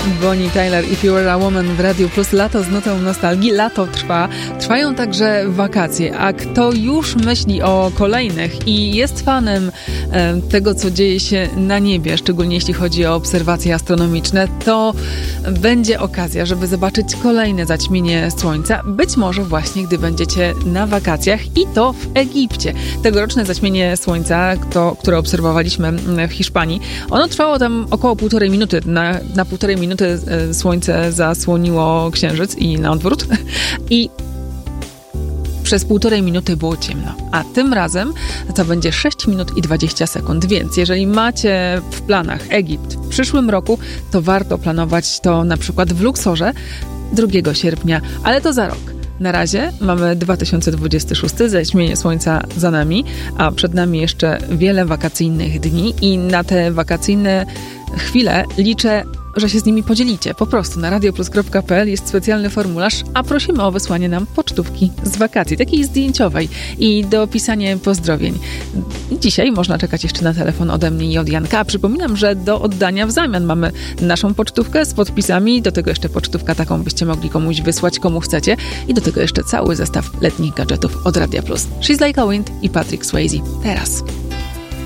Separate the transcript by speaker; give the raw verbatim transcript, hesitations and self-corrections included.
Speaker 1: Bonnie Tyler, If You Were a Woman w Radiu Plus. Lato z nutą nostalgii. Lato trwa. Trwają także wakacje. A kto już myśli o kolejnych i jest fanem e, tego, co dzieje się na niebie, szczególnie jeśli chodzi o obserwacje astronomiczne, to będzie okazja, żeby zobaczyć kolejne zaćmienie słońca. Być może właśnie, gdy będziecie na wakacjach i to w Egipcie. Tegoroczne zaćmienie słońca, to, które obserwowaliśmy w Hiszpanii, ono trwało tam około półtorej minuty. Na, na półtorej minuty słońce zasłoniło księżyc i na odwrót. I przez półtorej minuty było ciemno. A tym razem to będzie sześć minut i dwadzieścia sekund. Więc jeżeli macie w planach Egipt w przyszłym roku, to warto planować to na przykład w Luksorze drugiego sierpnia, ale to za rok. Na razie mamy dwa tysiące dwudziesty szósty, zaćmienie słońca za nami, a przed nami jeszcze wiele wakacyjnych dni i na te wakacyjne chwile liczę, że się z nimi podzielicie. Po prostu na radioplus kropka pe el jest specjalny formularz, a prosimy o wysłanie nam pocztówki z wakacji, takiej zdjęciowej i dopisanie pozdrowień. Dzisiaj można czekać jeszcze na telefon ode mnie i od Janka. A przypominam, że do oddania w zamian mamy naszą pocztówkę z podpisami, do tego jeszcze pocztówka taką byście mogli komuś wysłać, komu chcecie i do tego jeszcze cały zestaw letnich gadżetów od Radia Plus. She's Like a Wind i Patrick Swayze. Teraz.